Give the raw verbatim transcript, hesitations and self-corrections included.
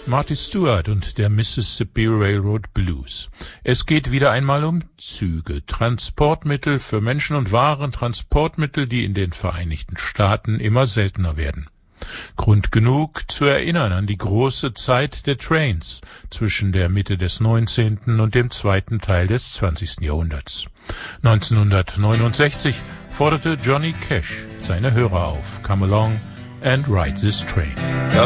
Marty Stewart und der Mississippi Railroad Blues. Es geht wieder einmal um Züge, Transportmittel für Menschen und Waren, Transportmittel, die in den Vereinigten Staaten immer seltener werden. Grund genug zu erinnern an die große Zeit der Trains zwischen der Mitte des neunzehnten und dem zweiten Teil des zwanzigsten Jahrhunderts. neunzehnhundertneunundsechzig forderte Johnny Cash seine Hörer auf. Come along and ride this train.